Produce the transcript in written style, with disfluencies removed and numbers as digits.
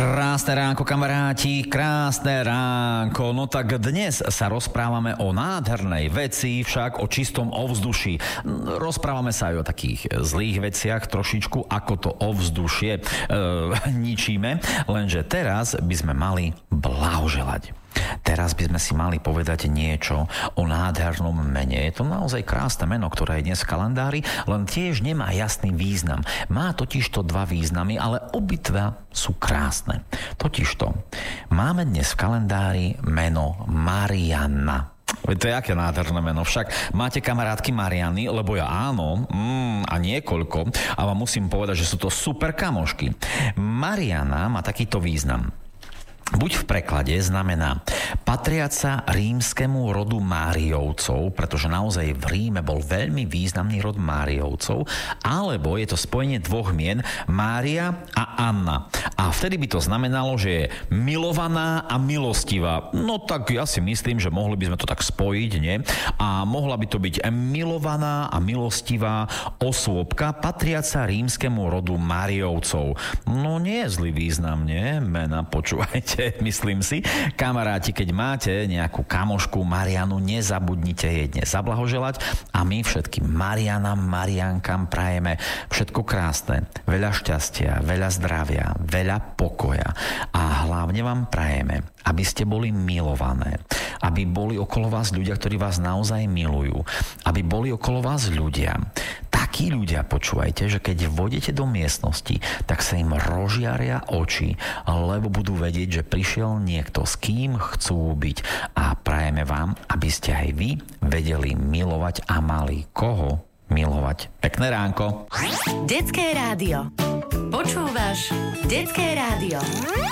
Krásne ránko, kamaráti, krásne ránko. No tak dnes sa rozprávame o nádhernej veci, však o čistom ovzduší. Rozprávame sa aj o takých zlých veciach trošičku, ako to ovzdušie ničíme, lenže teraz by sme mali blahoželať. Teraz by sme si mali povedať niečo o nádhernom mene. Je to naozaj krásne meno, ktoré je dnes v kalendári, len tiež nemá jasný význam. Má totižto dva významy, ale obidva sú krásne. Totižto máme dnes v kalendári meno Marianna. To je aké nádherné meno. Však máte kamarátky Mariany, lebo ja áno, a niekoľko, a vám musím povedať, že sú to super kamošky. Mariana má takýto význam. Buď v preklade znamená patriaca rímskemu rodu Máriovcov, pretože naozaj v Ríme bol veľmi významný rod Máriovcov, alebo je to spojenie dvoch mien Mária a Anna. A vtedy by to znamenalo, že je milovaná a milostivá. No tak ja si myslím, že mohli by sme to tak spojiť, nie? A mohla by to byť milovaná a milostivá osôbka patriaca rímskemu rodu Máriovcov. No nie je zlý význam, nie? Mena, počúvajte. Myslím si. Kamaráti, keď máte nejakú kamošku Marianu, nezabudnite jej dnes zablahoželať a my všetkým Marianám, Mariankám prajeme všetko krásne, veľa šťastia, veľa zdravia, veľa pokoja a hlavne vám prajeme, aby ste boli milované, aby boli okolo vás ľudia, ktorí vás naozaj milujú, aby boli okolo vás ľudia, takí ľudia, počúvajte, že keď vôjdete do miestnosti, tak sa im rozžiaria oči, lebo budú vedieť, že prišiel niekto, s kým chcú byť. A prajeme vám, aby ste aj vy vedeli milovať a mali koho milovať. Pekné ránko. Detské rádio. Počúvaš Detské rádio.